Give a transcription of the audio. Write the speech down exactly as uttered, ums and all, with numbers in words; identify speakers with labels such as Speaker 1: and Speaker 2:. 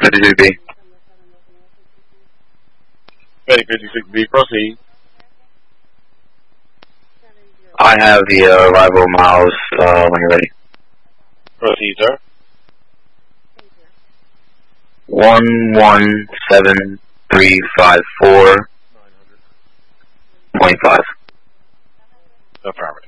Speaker 1: fifty-six B.
Speaker 2: Ready, fifty-six B, proceed.
Speaker 1: I have the uh, arrival miles uh, when you're ready.
Speaker 2: Proceed, sir.
Speaker 1: One one seven three five four point five.
Speaker 2: Affirmative.